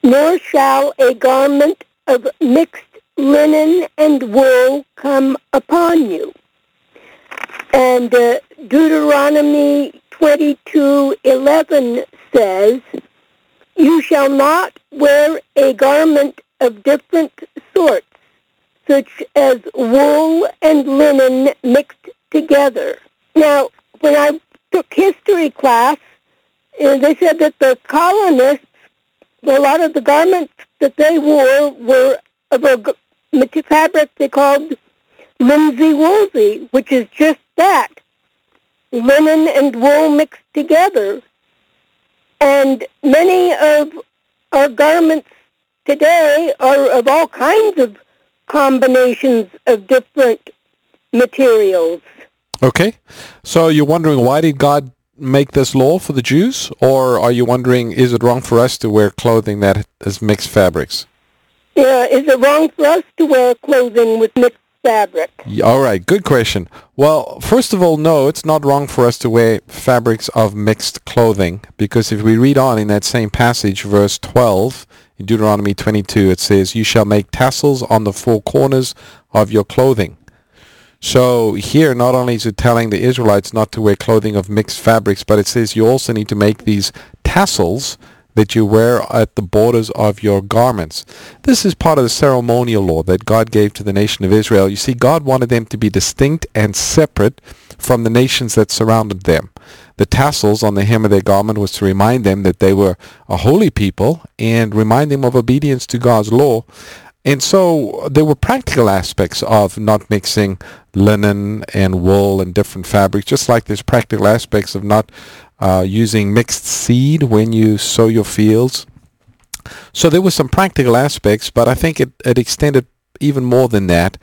nor shall a garment of mixed linen and wool come upon you. And Deuteronomy 22:11 says, you shall not wear a garment of different sorts, such as wool and linen mixed together. Now, when I took history class, they said that the colonists, a lot of the garments that they wore were of a fabric they called linsey-woolsey, which is just that, linen and wool mixed together. And many of our garments today are of all kinds of combinations of different materials. Okay. So you're wondering, why did God make this law for the Jews? Or are you wondering, is it wrong for us to wear clothing that is mixed fabrics? Yeah, is it wrong for us to wear clothing with mixed fabric? All right, good question. Well, first of all, no, it's not wrong for us to wear fabrics of mixed clothing, because if we read on in that same passage, verse 12, in Deuteronomy 22, it says, you shall make tassels on the four corners of your clothing. So here, not only is it telling the Israelites not to wear clothing of mixed fabrics, but it says you also need to make these tassels that you wear at the borders of your garments. This is part of the ceremonial law that God gave to the nation of Israel. You see, God wanted them to be distinct and separate from the nations that surrounded them. The tassels on the hem of their garment was to remind them that they were a holy people and remind them of obedience to God's law. And so there were practical aspects of not mixing linen and wool and different fabrics, just like there's practical aspects of not using mixed seed when you sow your fields. So there were some practical aspects, but I think it extended even more than that.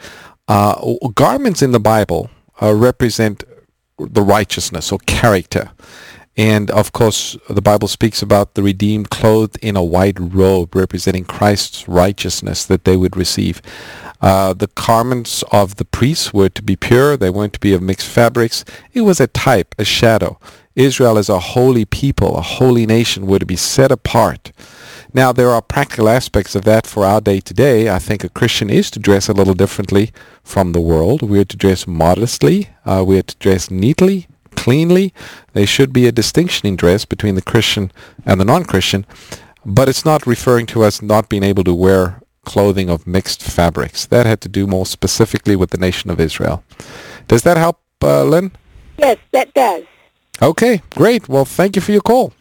Garments in the Bible represent the righteousness or character. And of course, the Bible speaks about the redeemed clothed in a white robe representing Christ's righteousness that they would receive. The garments of the priests were to be pure. They weren't to be of mixed fabrics. It was a type, a shadow. Israel as a holy people, a holy nation, were to be set apart. Now, there are practical aspects of that for our day today. I think a Christian is to dress a little differently from the world. We're to dress modestly. We're to dress neatly, cleanly. There should be a distinction in dress between the Christian and the non-Christian, but it's not referring to us not being able to wear clothing of mixed fabrics. That had to do more specifically with the nation of Israel. Does that help, Lynn? Yes, that does. Okay, great. Well, thank you for your call.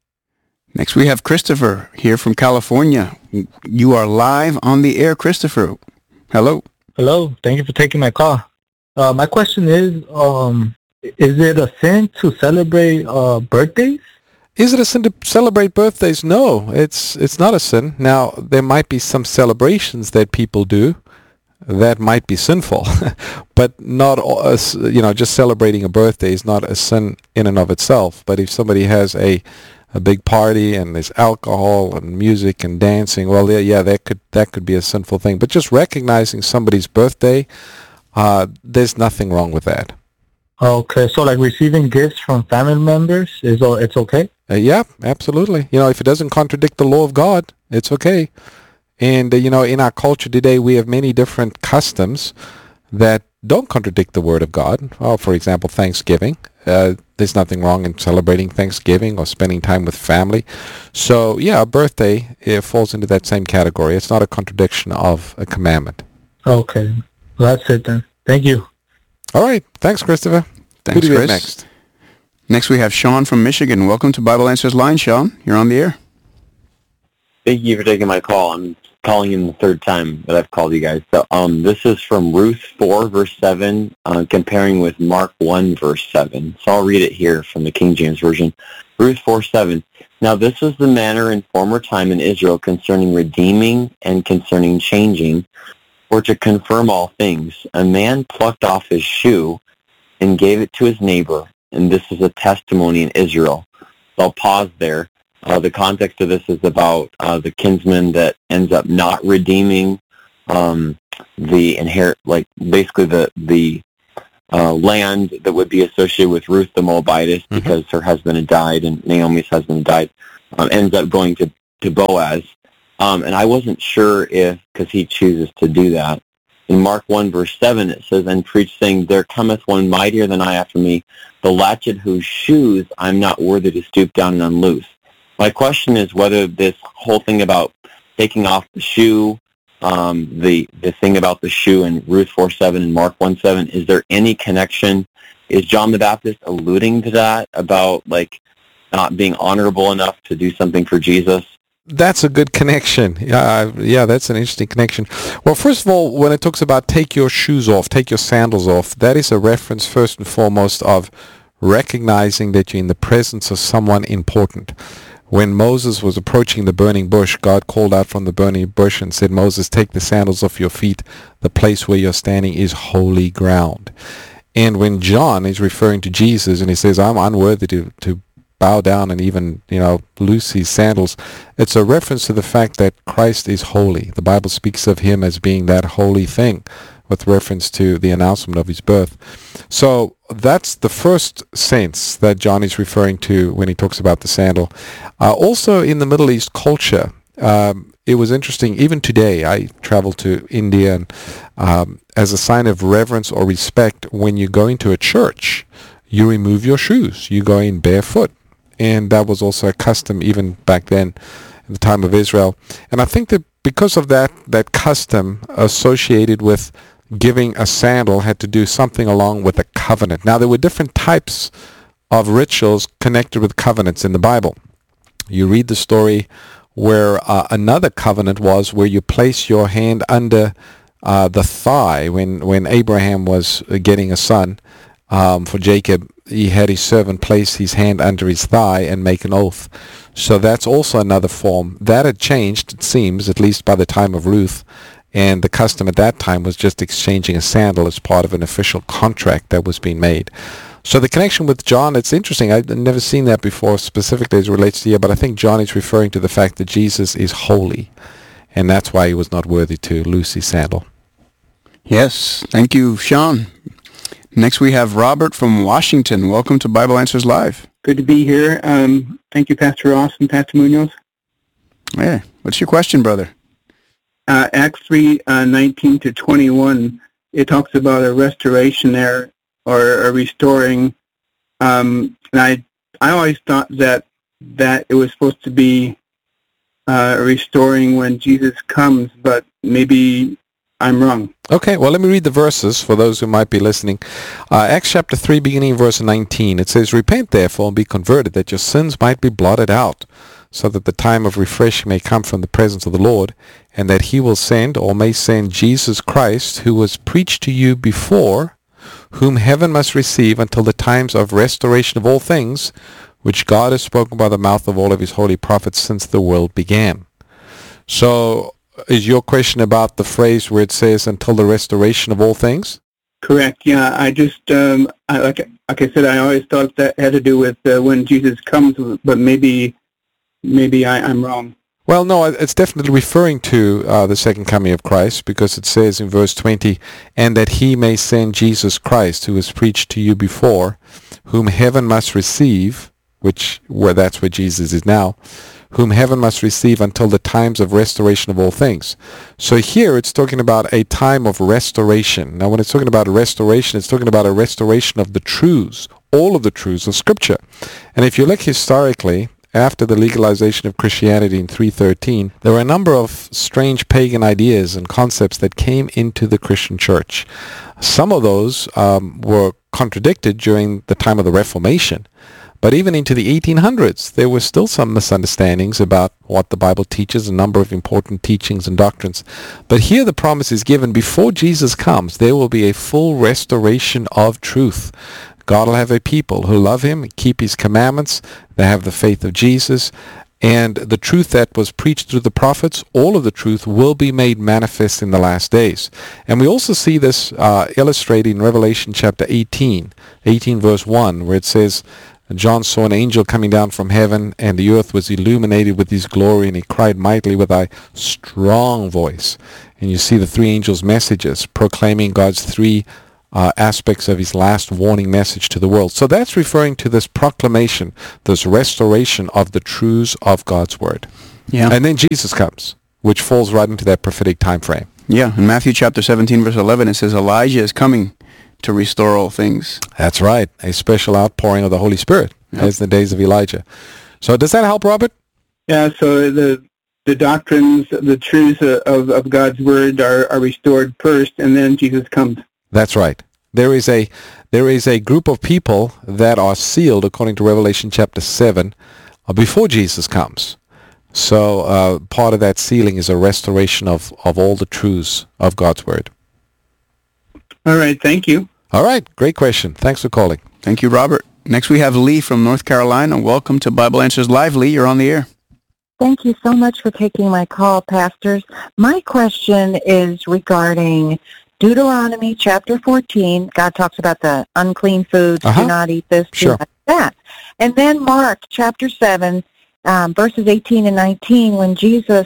Next, we have Christopher here from California. You are live on the air, Christopher. Hello. Hello. Thank you for taking my call. My question is it a sin to celebrate birthdays? Is it a sin to celebrate birthdays? No, it's not a sin. Now, there might be some celebrations that people do that might be sinful, but not, just celebrating a birthday is not a sin in and of itself. But if somebody has a big party and there's alcohol and music and dancing, well, yeah, that could be a sinful thing. But just recognizing somebody's birthday, there's nothing wrong with that. Okay, so like receiving gifts from family members, it's okay? Yeah, absolutely. If it doesn't contradict the law of God, it's okay. And, in our culture today, we have many different customs that don't contradict the Word of God. Well, for example, Thanksgiving. There's nothing wrong in celebrating Thanksgiving or spending time with family. So, yeah, a birthday, it falls into that same category. It's not a contradiction of a commandment. Okay. Well, that's it then. Thank you. All right. Thanks, Christopher. Thanks, Who do we Chris. have next? Next, we have Sean from Michigan. Welcome to Bible Answers Line, Sean. You're on the air. Thank you for taking my call. I'm calling in the third time that I've called you guys. So this is from Ruth 4, verse 7, comparing with Mark 1, verse 7. So I'll read it here from the King James Version. Ruth 4, 7. Now this was the manner in former time in Israel concerning redeeming and concerning changing, or to confirm all things. A man plucked off his shoe and gave it to his neighbor, and this is a testimony in Israel. So I'll pause there. The context of this is about the kinsman that ends up not redeeming basically the land that would be associated with Ruth the Moabitess, because her husband had died and Naomi's husband died, ends up going to Boaz. And I wasn't sure if, because he chooses to do that. In Mark 1, verse 7, it says, "And preach, saying, There cometh one mightier than I after me, the latchet whose shoes I'm not worthy to stoop down and unloose." My question is whether this whole thing about taking off the shoe, the thing about the shoe in Ruth 4:7 and Mark 1:7, is there any connection? Is John the Baptist alluding to that about like not being honorable enough to do something for Jesus? That's a good connection. Yeah, that's an interesting connection. Well, first of all, when it talks about take your shoes off, take your sandals off, that is a reference first and foremost of recognizing that you're in the presence of someone important. When Moses was approaching the burning bush, God called out from the burning bush and said, "Moses, take the sandals off your feet. The place where you're standing is holy ground." And when John is referring to Jesus and he says, "I'm unworthy to bow down and even, loose his sandals," it's a reference to the fact that Christ is holy. The Bible speaks of him as being that holy thing with reference to the announcement of his birth. So that's the first sense that John is referring to when he talks about the sandal. Also in the Middle East culture, it was interesting, even today, I travel to India, and as a sign of reverence or respect, when you go into a church, you remove your shoes. You go in barefoot. And that was also a custom even back then in the time of Israel. And I think that because of that custom associated with giving a sandal had to do something along with a covenant. Now, there were different types of rituals connected with covenants in the Bible. You read the story where another covenant was where you place your hand under the thigh when Abraham was getting a son for Jacob. He had his servant place his hand under his thigh and make an oath. So that's also another form. That had changed, it seems, at least by the time of Ruth. And the custom at that time was just exchanging a sandal as part of an official contract that was being made. So the connection with John, it's interesting. I've never seen that before specifically as it relates to you, but I think John is referring to the fact that Jesus is holy. And that's why he was not worthy to loose his sandal. Yes, thank you, Sean. Next we have Robert from Washington. Welcome to Bible Answers Live. Good to be here. Thank you, Pastor Ross and Pastor Munoz. Yeah. What's your question, brother? Acts 3:19 to 21. It talks about a restoration there, or a restoring. And I always thought that it was supposed to be restoring when Jesus comes, but maybe I'm wrong. Okay, well, let me read the verses for those who might be listening. Acts chapter 3, beginning verse 19, it says, "Repent therefore and be converted, that your sins might be blotted out, so that the time of refreshing may come from the presence of the Lord, and that he will send, or may send, Jesus Christ, who was preached to you before, whom heaven must receive until the times of restoration of all things, which God has spoken by the mouth of all of his holy prophets since the world began." So, is your question about the phrase where it says until the restoration of all things? Correct. Yeah, I just like I said, I always thought that had to do with when Jesus comes, but maybe I'm wrong. Well, no, it's definitely referring to the second coming of Christ, because it says in verse 20, "And that he may send Jesus Christ, who was preached to you before, whom heaven must receive," that's where Jesus is now, "whom heaven must receive until the times of restoration of all things." So here it's talking about a time of restoration. Now when it's talking about a restoration, it's talking about a restoration of the truths, all of the truths of Scripture. And if you look historically, after the legalization of Christianity in 313, there were a number of strange pagan ideas and concepts that came into the Christian church. Some of those were contradicted during the time of the Reformation. But even into the 1800s, there were still some misunderstandings about what the Bible teaches, a number of important teachings and doctrines. But here the promise is given, before Jesus comes, there will be a full restoration of truth. God will have a people who love him, keep his commandments, they have the faith of Jesus, and the truth that was preached through the prophets, all of the truth will be made manifest in the last days. And we also see this illustrated in Revelation chapter 18 verse 1, where it says, "John saw an angel coming down from heaven, and the earth was illuminated with his glory, and he cried mightily with a strong voice." And you see the three angels' messages proclaiming God's three aspects of his last warning message to the world. So that's referring to this proclamation, this restoration of the truths of God's word. Yeah. And then Jesus comes. which falls right into that prophetic time frame. Yeah, in Matthew chapter 17, verse 11, it says Elijah is coming to restore all things. That's right. A special outpouring of the Holy Spirit as the days of Elijah. So does that help, Robert? Yeah, so the doctrines, the truths of God's Word are restored first, and then Jesus comes. That's right. There is a group of people that are sealed, according to Revelation chapter 7, before Jesus comes. So part of that sealing is a restoration of all the truths of God's Word. All right, thank you. All right, great question. Thanks for calling. Thank you, Robert. Next we have Lee from North Carolina. Welcome to Bible Answers Live. Lee, you're on the air. Thank you so much for taking my call, pastors. My question is regarding Deuteronomy chapter 14. God talks about the unclean foods, do not eat this, do not eat that. And then Mark chapter 7, verses 18 and 19, when Jesus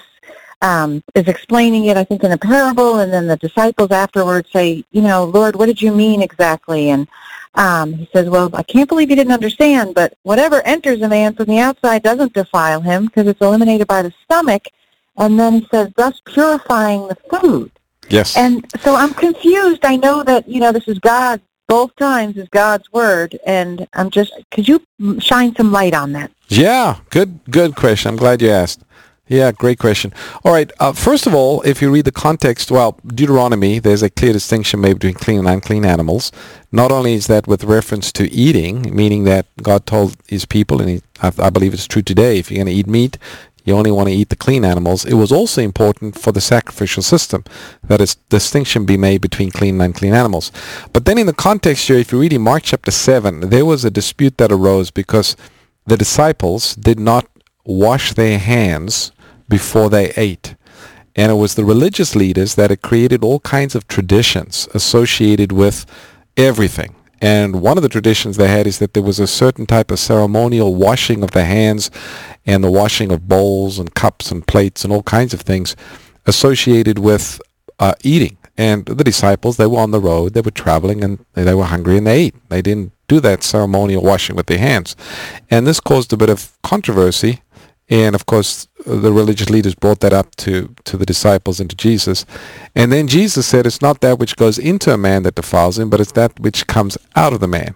is explaining it, I think, in a parable, and then the disciples afterwards say, Lord, what did you mean exactly? And he says, well, I can't believe you didn't understand, but whatever enters a man from the outside doesn't defile him because it's eliminated by the stomach. And then he says, thus purifying the food. Yes. And so I'm confused. I know that, this is God, both times is God's Word, and could you shine some light on that? Yeah, good question. I'm glad you asked. Yeah, great question. All right, first of all, if you read the context, Deuteronomy, there's a clear distinction made between clean and unclean animals. Not only is that with reference to eating, meaning that God told his people, and I believe it's true today, if you're going to eat meat, you only want to eat the clean animals. It was also important for the sacrificial system that a distinction be made between clean and unclean animals. But then in the context here, if you read in Mark chapter 7, there was a dispute that arose because the disciples did not wash their hands before they ate. And it was the religious leaders that had created all kinds of traditions associated with everything. And one of the traditions they had is that there was a certain type of ceremonial washing of the hands and the washing of bowls and cups and plates and all kinds of things associated with eating. And the disciples, they were on the road, they were traveling, and they were hungry, and they ate. They didn't do that ceremonial washing with their hands. And this caused a bit of controversy. And, of course, the religious leaders brought that up to the disciples and to Jesus. And then Jesus said, it's not that which goes into a man that defiles him, but it's that which comes out of the man.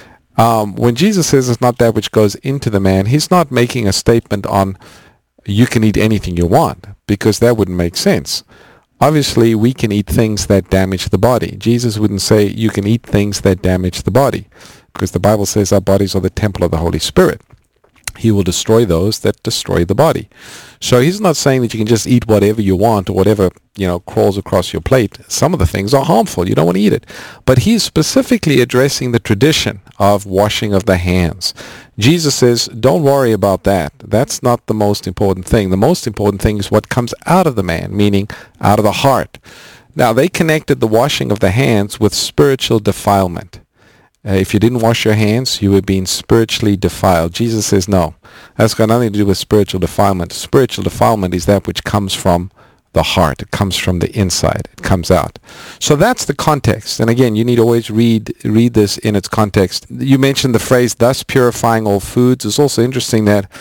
When Jesus says it's not that which goes into the man, he's not making a statement on you can eat anything you want, because that wouldn't make sense. Obviously, we can eat things that damage the body. Jesus wouldn't say you can eat things that damage the body, because the Bible says our bodies are the temple of the Holy Spirit. He will destroy those that destroy the body. So he's not saying that you can just eat whatever you want or whatever, crawls across your plate. Some of the things are harmful. You don't want to eat it. But he's specifically addressing the tradition of washing of the hands. Jesus says, don't worry about that. That's not the most important thing. The most important thing is what comes out of the man, meaning out of the heart. Now, they connected the washing of the hands with spiritual defilement. If you didn't wash your hands, you were being spiritually defiled. Jesus says, no, that's got nothing to do with spiritual defilement. Spiritual defilement is that which comes from the heart. It comes from the inside. It comes out. So that's the context. And again, you need to always read this in its context. You mentioned the phrase, thus purifying all foods. It's also interesting that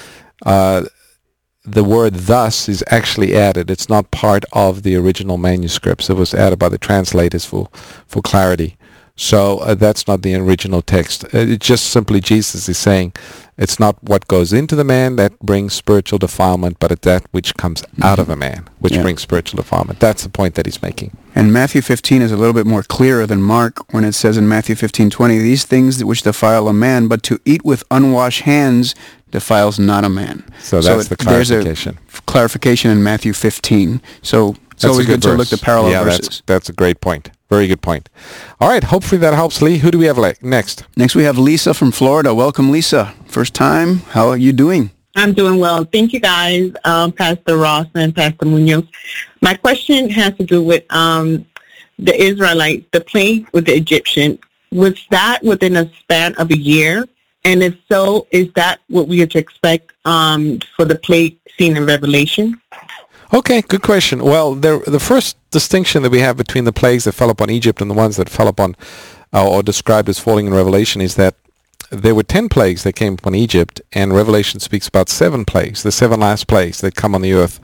the word thus is actually added. It's not part of the original manuscripts. It was added by the translators for clarity. So that's not the original text. It's just simply Jesus is saying it's not what goes into the man that brings spiritual defilement, but it's that which comes out of a man which brings spiritual defilement. That's the point that he's making. And Matthew 15 is a little bit more clearer than Mark when it says in Matthew 15:20, these things which defile a man, but to eat with unwashed hands defiles not a man. So that's the clarification. There's a clarification in Matthew 15. So it's always good to look at parallel verses. That's a great point. Very good point. All right, hopefully that helps, Lee. Who do we have next? Next we have Lisa from Florida. Welcome, Lisa. First time. How are you doing? I'm doing well. Thank you, guys, Pastor Ross and Pastor Munoz. My question has to do with the Israelites, the plague with the Egyptian. Was that within a span of a year? And if so, is that what we are to expect for the plague seen in Revelation? Okay, good question. Well, the first distinction that we have between the plagues that fell upon Egypt and the ones that fell upon, or described as falling in Revelation, is that there were 10 plagues that came upon Egypt, and Revelation speaks about 7 plagues, the 7 last plagues that come on the earth.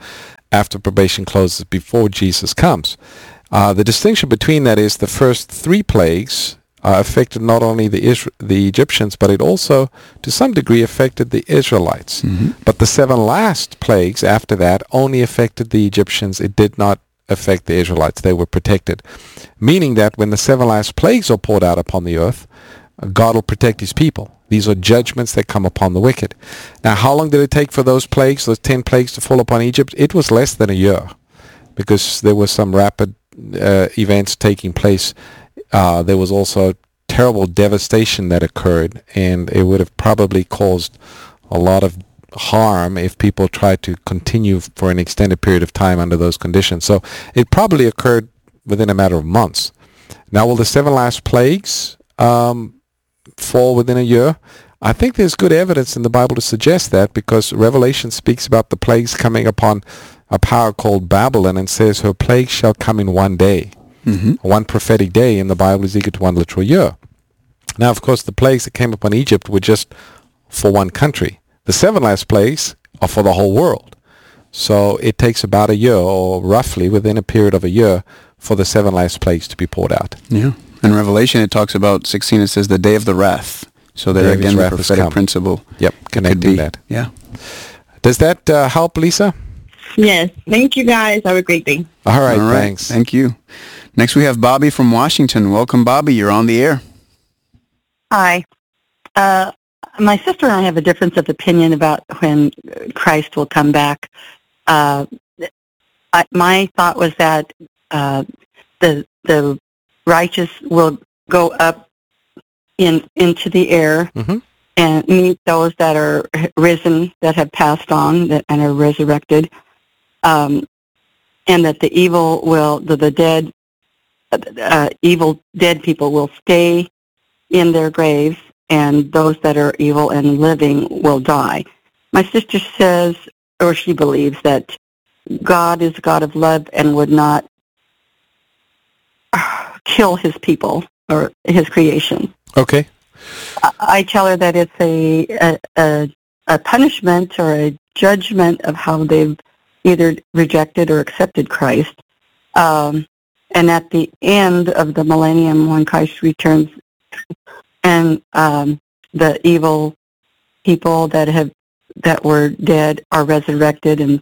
after probation closes before Jesus comes. The distinction between that is the first 3 plagues affected not only the Egyptians, but it also, to some degree, affected the Israelites. But the 7 last plagues after that only affected the Egyptians. It did not affect the Israelites. They were protected. Meaning that when the 7 last plagues are poured out upon the earth, God will protect his people. These are judgments that come upon the wicked. Now, how long did it take for those 10 plagues to fall upon Egypt? It was less than a year, because there were some rapid events taking place. There was also terrible devastation that occurred, and it would have probably caused a lot of harm if people tried to continue for an extended period of time under those conditions. So it probably occurred within a matter of months. Now, will the 7 last plagues fall within a year? I think there's good evidence in the Bible to suggest that, because Revelation speaks about the plagues coming upon a power called Babylon, and says her plague shall come in one day. One prophetic day in the Bible is equal to 1 literal year. Now, of course, the plagues that came upon Egypt were just for one country. The 7 last plagues are for the whole world. So it takes about a year, or roughly within a period of a year, for the 7 last plagues to be poured out. Yeah. In Revelation, it talks about 16, it says the day of the wrath. So there again, the prophetic principle. Yep, connecting that. Yeah. Does that help, Lisa? Yes. Thank you, guys. Have a great day. All right, thanks. Thank you. Next, we have Bobby from Washington. Welcome, Bobby. You're on the air. Hi. My sister and I have a difference of opinion about when Christ will come back. My thought was that the righteous will go up into the air and meet those that are risen, that have passed on, and are resurrected, and that the evil dead people will stay in their graves, and those that are evil and living will die. My sister says, or she believes, that God is a God of love and would not kill his people or his creation. Okay. I tell her that it's a punishment or a judgment of how they've either rejected or accepted Christ. And at the end of the millennium, when Christ returns, and the evil people that were dead are resurrected, and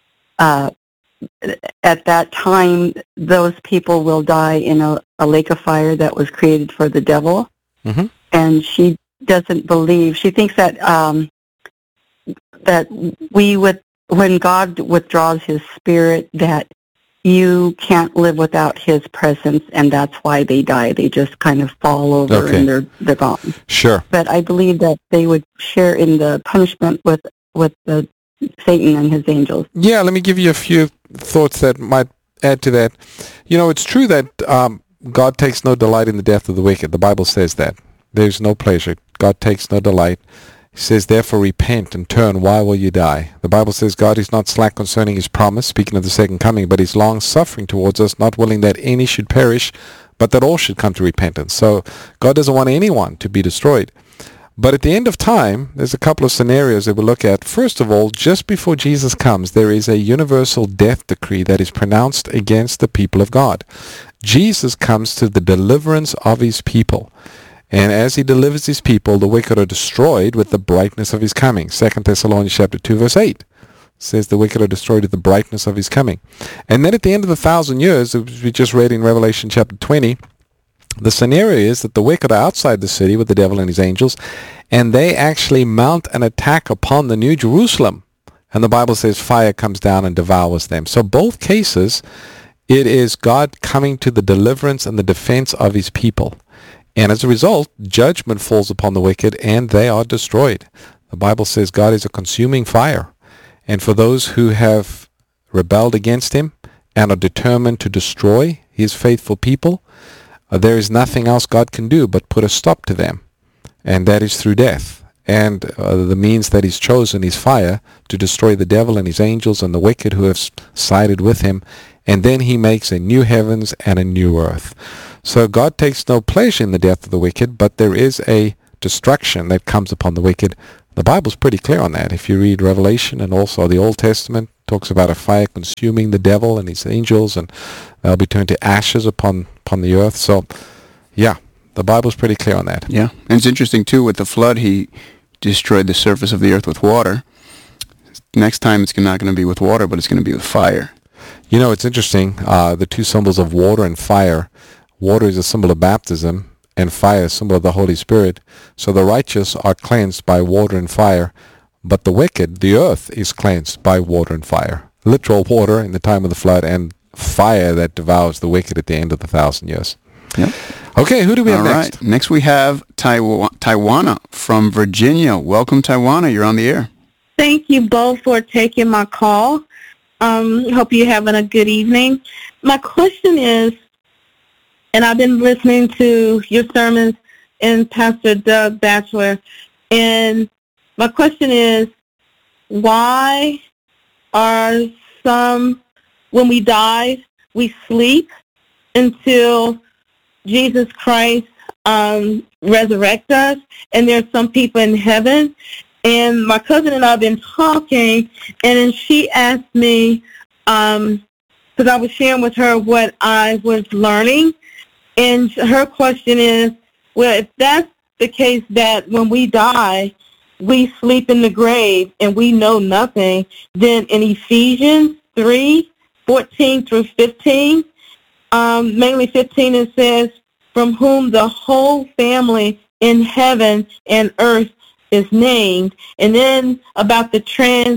at that time, those people will die in a lake of fire that was created for the devil. And she doesn't believe. She thinks that when God withdraws his spirit, that you can't live without his presence, and that's why they die. They just kind of fall over and they're gone. Sure. But I believe that they would share in the punishment with the Satan and his angels. Yeah, let me give you a few thoughts that might add to that. You know, it's true that God takes no delight in the death of the wicked. The Bible says that. There's no pleasure. God takes no delight. He says, therefore repent and turn. Why will you die? The Bible says God is not slack concerning his promise, speaking of the second coming, but is long-suffering towards us, not willing that any should perish, but that all should come to repentance. So God doesn't want anyone to be destroyed. But at the end of time, there's a couple of scenarios that we'll look at. First of all, just before Jesus comes, there is a universal death decree that is pronounced against the people of God. Jesus comes to the deliverance of his people. And as he delivers his people, the wicked are destroyed with the brightness of his coming. 2 Thessalonians chapter 2, verse 8 says the wicked are destroyed with the brightness of his coming. And then at the end of the 1,000 years, as we just read in Revelation chapter 20, the scenario is that the wicked are outside the city with the devil and his angels, and they actually mount an attack upon the New Jerusalem. And the Bible says fire comes down and devours them. So both cases, it is God coming to the deliverance and the defense of his people. And as a result, judgment falls upon the wicked, and they are destroyed. The Bible says God is a consuming fire. And for those who have rebelled against him and are determined to destroy his faithful people, there is nothing else God can do but put a stop to them. And that is through death. And the means that he's chosen is fire to destroy the devil and his angels and the wicked who have sided with him. And then he makes a new heavens and a new earth. So God takes no pleasure in the death of the wicked, but there is a destruction that comes upon the wicked The Bible's pretty clear on that. If you read Revelation and also the Old Testament, it talks about a fire consuming the devil and his angels, and they'll be turned to ashes upon the earth. So, yeah, the Bible's pretty clear on that. Yeah, and it's interesting, too, with the flood, he destroyed the surface of the earth with water. Next time it's not going to be with water, but it's going to be with fire. You know, it's interesting, the two symbols of water and fire. Water is a symbol of baptism, and fire is a symbol of the Holy Spirit. So the righteous are cleansed by water and fire, but the wicked, the earth, is cleansed by water and fire. Literal water in the time of the flood, and fire that devours the wicked at the end of the 1,000 years. Yep. Okay, who do we have next? Right. Next we have Taiwana from Virginia. Welcome, Taiwana. You're on the air. Thank you both for taking my call. Hope you're having a good evening. My question is, and I've been listening to your sermons and Pastor Doug Batchelor, and my question is, why are some, when we die, we sleep until Jesus Christ resurrect us, and there's some people in heaven? And my cousin and I have been talking, and then she asked me, because I was sharing with her what I was learning, and her question is, well, if that's the case, that when we die, we sleep in the grave and we know nothing, then in Ephesians 3:14 through 15, mainly 15, it says, from whom the whole family in heaven and earth is named. And then about the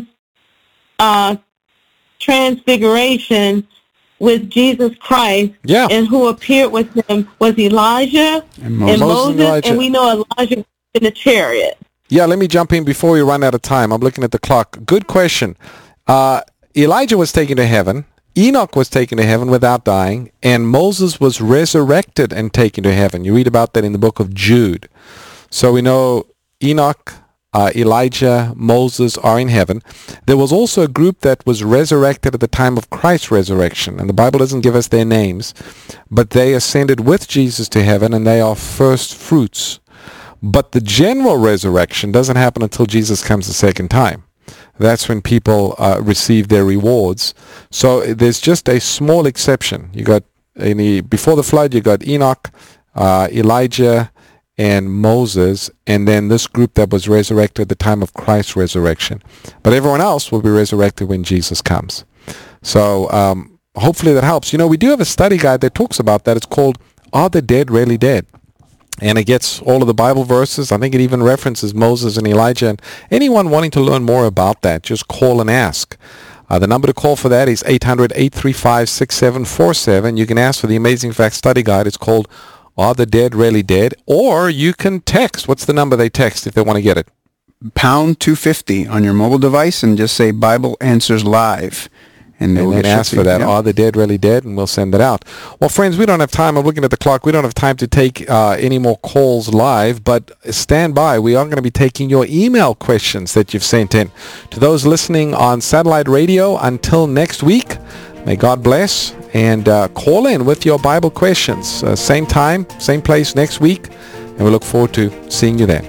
transfiguration with Jesus Christ, and who appeared with him was Elijah and Moses, and we know Elijah was in the chariot. Yeah, let me jump in before we run out of time. I'm looking at the clock. Good question. Elijah was taken to heaven. Enoch was taken to heaven without dying, and Moses was resurrected and taken to heaven. You read about that in the book of Jude. So we know Enoch, Elijah, Moses are in heaven. There was also a group that was resurrected at the time of Christ's resurrection, and the Bible doesn't give us their names, but they ascended with Jesus to heaven, and they are first fruits. But the general resurrection doesn't happen until Jesus comes the second time. That's when people receive their rewards. So there's just a small exception. You got before the flood, you got Enoch, Elijah, and Moses, and then this group that was resurrected at the time of Christ's resurrection. But everyone else will be resurrected when Jesus comes. So hopefully that helps. You know, we do have a study guide that talks about that. It's called Are the Dead Really Dead? And it gets all of the Bible verses. I think it even references Moses and Elijah. And anyone wanting to learn more about that, just call and ask. The number to call for that is 800-835-6747. You can ask for the Amazing Facts Study Guide. It's called Are the Dead Really Dead? Or you can text. What's the number they text if they want to get it? Pound 250 on your mobile device and just say Bible Answers Live. And then ask for that. Are the dead really dead? And we'll send it out. Well, friends, we don't have time. I'm looking at the clock. We don't have time to take any more calls live, but stand by. We are going to be taking your email questions that you've sent in. To those listening on satellite radio, until next week, may God bless, and call in with your Bible questions. Same time, same place next week, and we look forward to seeing you then.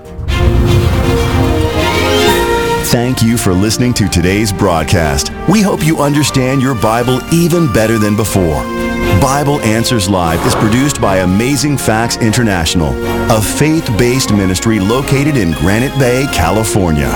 Thank you for listening to today's broadcast. We hope you understand your Bible even better than before. Bible Answers Live is produced by Amazing Facts International, a faith-based ministry located in Granite Bay, California.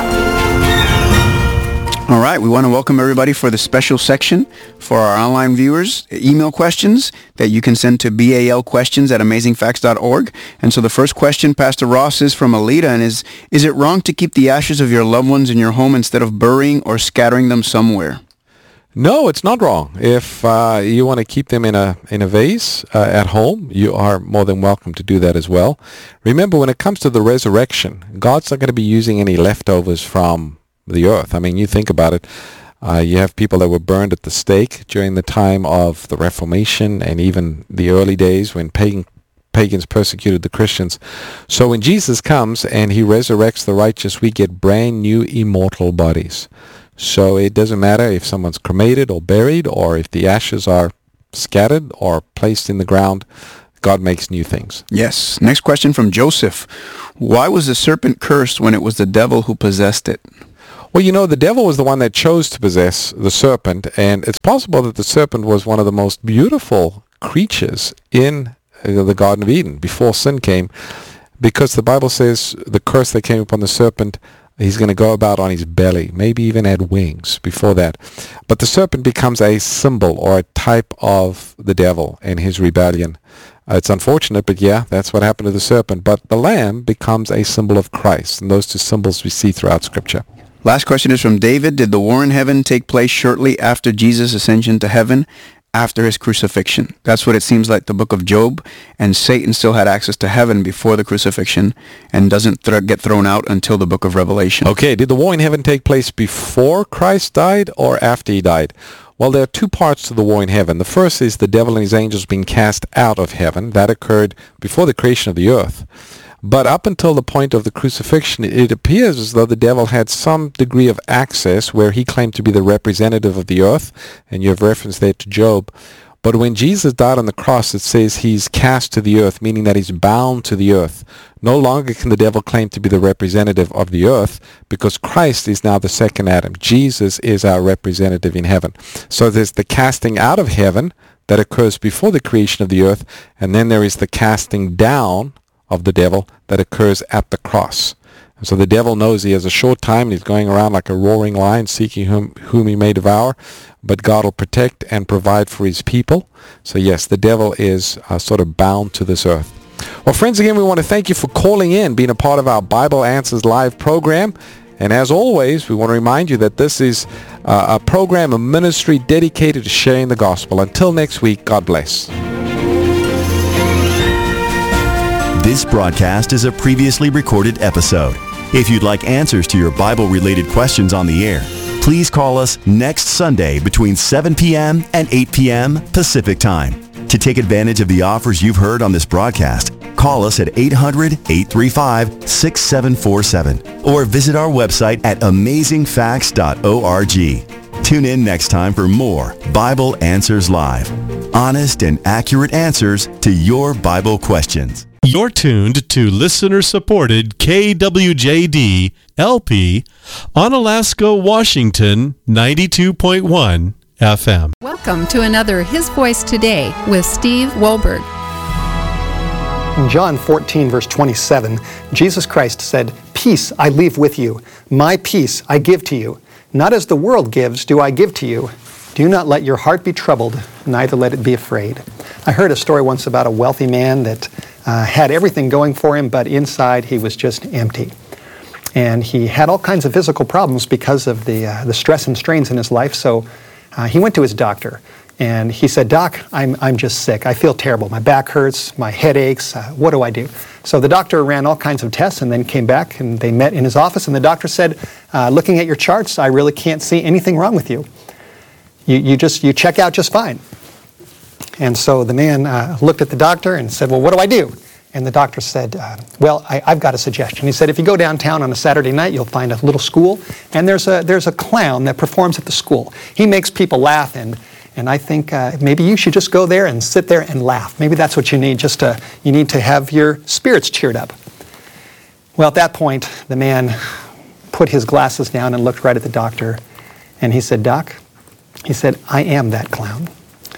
All right, we want to welcome everybody for the special section for our online viewers, email questions that you can send to balquestions@amazingfacts.org. And so the first question, Pastor Ross, is from Alita, and is it wrong to keep the ashes of your loved ones in your home instead of burying or scattering them somewhere? No, it's not wrong. If you want to keep them in a vase at home, you are more than welcome to do that as well. Remember, when it comes to the resurrection, God's not going to be using any leftovers from the earth. I mean, you think about it. You have people that were burned at the stake during the time of the Reformation and even the early days when pagans persecuted the Christians. So when Jesus comes and he resurrects the righteous, we get brand new immortal bodies. So it doesn't matter if someone's cremated or buried or if the ashes are scattered or placed in the ground. God makes new things. Yes. Next question from Joseph. Why was the serpent cursed when it was the devil who possessed it? Well, you know, the devil was the one that chose to possess the serpent, and it's possible that the serpent was one of the most beautiful creatures in the Garden of Eden before sin came, because the Bible says the curse that came upon the serpent, he's going to go about on his belly, maybe even had wings before that. But the serpent becomes a symbol or a type of the devil and his rebellion. It's unfortunate, but yeah, that's what happened to the serpent. But the lamb becomes a symbol of Christ, and those two symbols we see throughout Scripture. Last question is from David. Did the war in heaven take place shortly after Jesus' ascension to heaven, after his crucifixion? That's what it seems like the book of Job, and Satan still had access to heaven before the crucifixion and doesn't get thrown out until the book of Revelation. Okay, did the war in heaven take place before Christ died or after he died? Well, there are two parts to the war in heaven. The first is the devil and his angels being cast out of heaven. That occurred before the creation of the earth. But up until the point of the crucifixion, it appears as though the devil had some degree of access where he claimed to be the representative of the earth, and you have reference there to Job. But when Jesus died on the cross, it says he's cast to the earth, meaning that he's bound to the earth. No longer can the devil claim to be the representative of the earth, because Christ is now the second Adam. Jesus is our representative in heaven. So there's the casting out of heaven that occurs before the creation of the earth, and then there is the casting down of the devil that occurs at the cross. And so the devil knows he has a short time, and he's going around like a roaring lion seeking whom he may devour, but God will protect and provide for his people. So yes, the devil is sort of bound to this earth. Well, friends, again, we want to thank you for calling in, being a part of our Bible Answers Live program. And as always, we want to remind you that this is a program, a ministry dedicated to sharing the gospel. Until next week, God bless. This broadcast is a previously recorded episode. If you'd like answers to your Bible-related questions on the air, please call us next Sunday between 7 p.m. and 8 p.m. Pacific Time. To take advantage of the offers you've heard on this broadcast, call us at 800-835-6747 or visit our website at amazingfacts.org. Tune in next time for more Bible Answers Live. Honest and accurate answers to your Bible questions. You're tuned to listener-supported KWJD LP on Alaska, Washington, 92.1 FM. Welcome to another His Voice Today with Steve Wohlberg. In John 14, verse 27, Jesus Christ said, "Peace I leave with you. My peace I give to you. Not as the world gives do I give to you. Do not let your heart be troubled, neither let it be afraid." I heard a story once about a wealthy man that had everything going for him, but inside he was just empty. And he had all kinds of physical problems because of the stress and strains in his life. So he went to his doctor, and he said, "Doc, I'm just sick. I feel terrible. My back hurts, my head aches. What do I do?" So the doctor ran all kinds of tests and then came back, and they met in his office, and the doctor said, "Looking at your charts, I really can't see anything wrong with you. You check out just fine." And so the man looked at the doctor and said, "Well, what do I do?" And the doctor said, "Well, I've got a suggestion." He said, "If you go downtown on a Saturday night, you'll find a little school, and there's a clown that performs at the school. He makes people laugh, and I think maybe you should just go there and sit there and laugh. Maybe that's what you need, you need to have your spirits cheered up." Well, at that point, the man put his glasses down and looked right at the doctor, and he said, "Doc," he said, "I am that clown."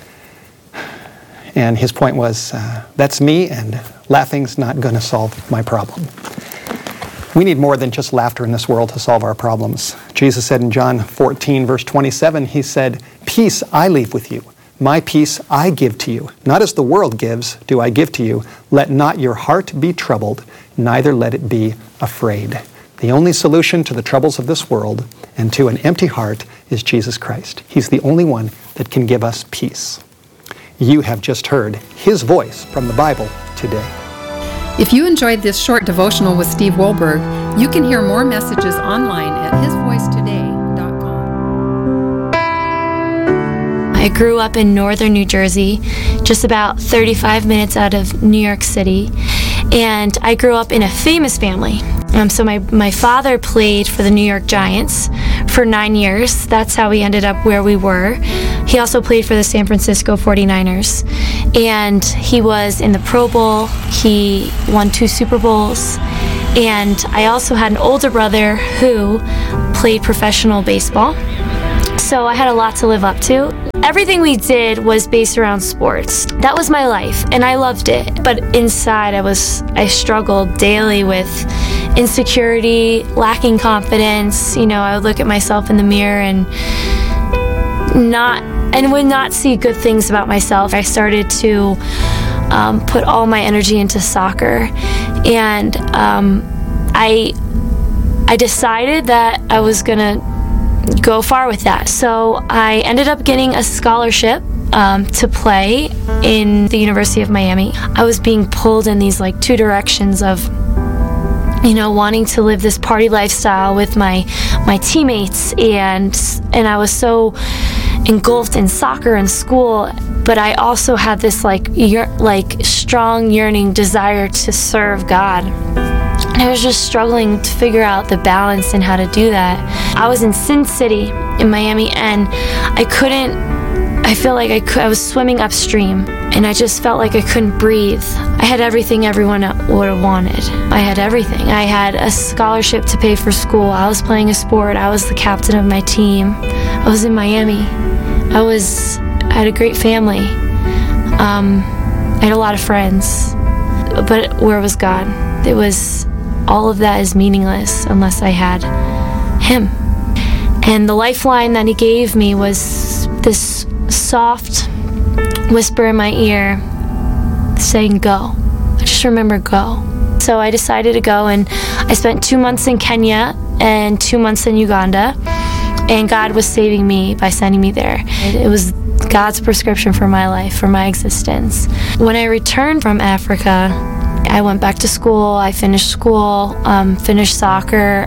And his point was, that's me, and laughing's not going to solve my problem. We need more than just laughter in this world to solve our problems. Jesus said in John 14, verse 27, he said, "Peace I leave with you. My peace I give to you. Not as the world gives do I give to you. Let not your heart be troubled, neither let it be afraid." The only solution to the troubles of this world and to an empty heart is Jesus Christ. He's the only one that can give us peace. You have just heard His Voice from the Bible today. If you enjoyed this short devotional with Steve Wohlberg, you can hear more messages online at hisvoicetoday.com. I grew up in northern New Jersey, just about 35 minutes out of New York City, and I grew up in a famous family. So my father played for the New York Giants for 9 years. That's how we ended up where we were. He also played for the San Francisco 49ers. And he was in the Pro Bowl. He won 2 Super Bowls. And I also had an older brother who played professional baseball. So I had a lot to live up to. Everything we did was based around sports. That was my life, and I loved it. But inside, I struggled daily with insecurity, lacking confidence. You know, I would look at myself in the mirror and would not see good things about myself. I started to put all my energy into soccer, and I decided that I was gonna go far with that. So I ended up getting a scholarship to play in the University of Miami. I was being pulled in these like 2 directions of, you know, wanting to live this party lifestyle with my teammates, and I was so engulfed in soccer and school, but I also had this strong yearning desire to serve God. And I was just struggling to figure out the balance and how to do that. I was in Sin City in Miami, and I was swimming upstream, and I just felt like I couldn't breathe. I had everything everyone would have wanted. I had everything. I had a scholarship to pay for school. I was playing a sport. I was the captain of my team. I was in Miami. I had a great family. I had a lot of friends. But where was God? All of that is meaningless unless I had Him. And the lifeline that He gave me was this soft whisper in my ear saying, go. I just remember go. So I decided to go, and I spent 2 months in Kenya and 2 months in Uganda, and God was saving me by sending me there. It was God's prescription for my life, for my existence. When I returned from Africa, I went back to school. I finished school, finished soccer.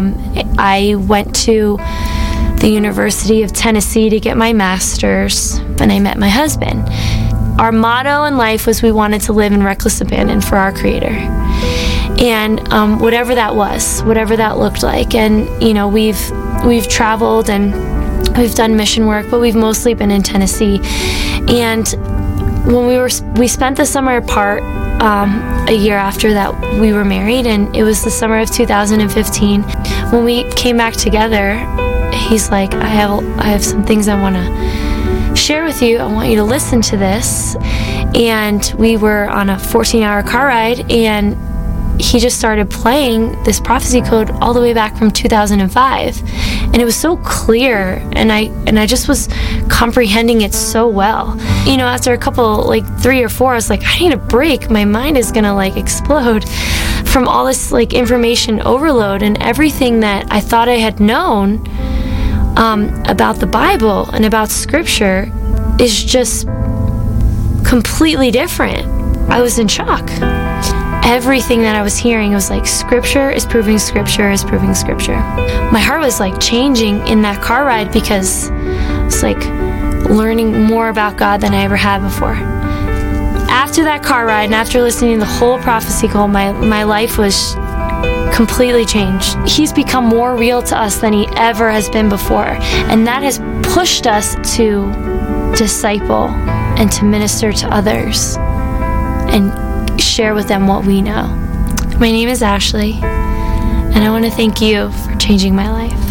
I went to the University of Tennessee to get my master's, and I met my husband. Our motto in life was we wanted to live in reckless abandon for our Creator. And whatever that was, whatever that looked like. And, you know, we've traveled and we've done mission work, but we've mostly been in Tennessee. And when we spent the summer apart, a year after that we were married, and it was the summer of 2015. When we came back together, he's like, I have some things I want to share with you. I want you to listen to this. And we were on a 14-hour car ride, and he just started playing this prophecy code all the way back from 2005, and it was so clear, and I just was comprehending it so well. You know, after a couple, 3 or 4, I was like, I need a break. My mind is gonna explode from all this information overload, and everything that I thought I had known about the Bible and about Scripture is just completely different. I was in shock. Everything that I was hearing was Scripture is proving Scripture is proving Scripture. My heart was changing in that car ride, because it's learning more about God than I ever had before. After that car ride, and after listening to the whole prophecy call, my life was completely changed. He's become more real to us than He ever has been before, and that has pushed us to disciple and to minister to others and share with them what we know. My name is Ashley, and I want to thank you for changing my life.